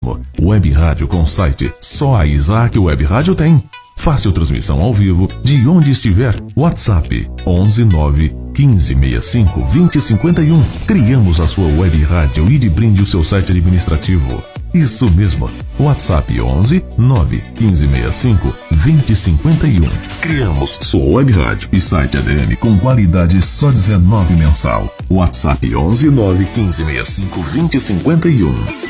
mesmo. Web rádio com site. Só a Isaac Web Rádio tem. Fácil transmissão ao vivo de onde estiver. WhatsApp 11 9 15 65 20 51. Criamos a sua web rádio e de brinde o seu site administrativo. Isso mesmo. WhatsApp 11 9 15 65 20 51. Criamos sua web rádio e site ADM com qualidade só 19 mensal. WhatsApp 11 9 15 65 20 51.